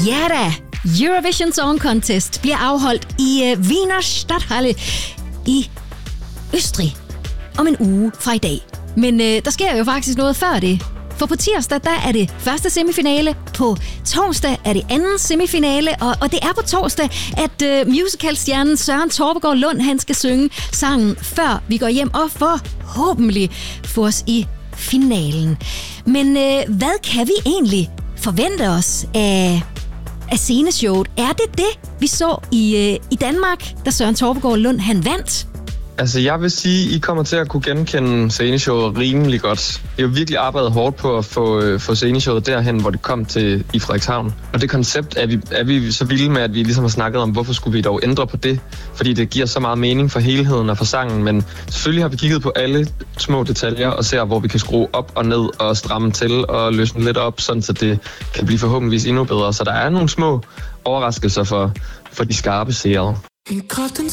Ja da, Eurovision Song Contest bliver afholdt i Wiener Stadthalle i Østrig om en uge fra i dag. Men der sker jo faktisk noget før det. For på tirsdag, der er det første semifinale. På torsdag er det anden semifinale. Og det er på torsdag, at musicalstjernen Søren Torpegaard Lund, han skal synge sangen, før vi går hjem og forhåbentlig få os i finalen. Men hvad kan vi egentlig forvente os af sceneshowet? Er det, vi så i Danmark, da Søren Torpegaard Lund, han vandt? Altså, jeg vil sige, I kommer til at kunne genkende sceneshowet rimelig godt. Vi har virkelig arbejdet hårdt på at få sceneshowet derhen, hvor det kom til i Frederikshavn. Og det koncept er vi så vilde med, at vi ligesom har snakket om, hvorfor skulle vi dog ændre på det? Fordi det giver så meget mening for helheden og for sangen. Men selvfølgelig har vi kigget på alle små detaljer og ser, hvor vi kan skrue op og ned og stramme til og løsne lidt op, sådan så det kan blive forhåbentligvis endnu bedre. Så der er nogle små overraskelser for de skarpe seere.